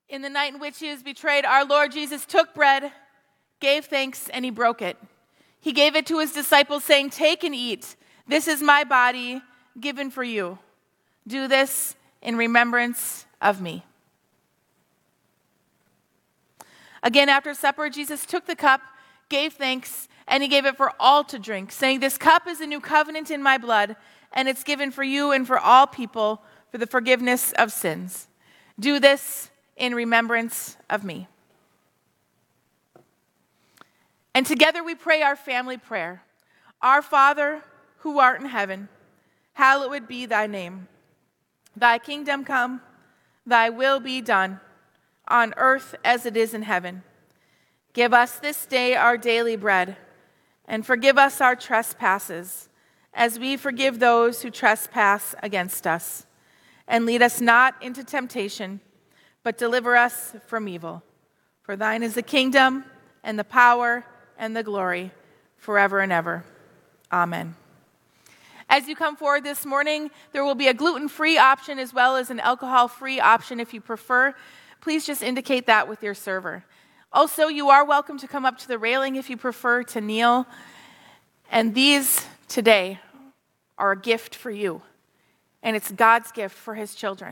In the night in which he was betrayed, our Lord Jesus took bread, gave thanks, and he broke it. He gave it to his disciples, saying, "Take and eat. This is my body given for you. Do this in remembrance of me." Again, after supper, Jesus took the cup, gave thanks, and he gave it for all to drink, saying, "This cup is a new covenant in my blood, and it's given for you and for all people for the forgiveness of sins. Do this in remembrance of me." And together we pray our family prayer. Our Father, who art in heaven, hallowed be thy name. Thy kingdom come, thy will be done, on earth as it is in heaven. Give us this day our daily bread, and forgive us our trespasses, as we forgive those who trespass against us. And lead us not into temptation, but deliver us from evil. For thine is the kingdom, and the power, and the glory, forever and ever. Amen. As you come forward this morning, there will be a gluten-free option as well as an alcohol-free option if you prefer. Please just indicate that with your server. Also, you are welcome to come up to the railing if you prefer to kneel. And these today are a gift for you. And it's God's gift for his children.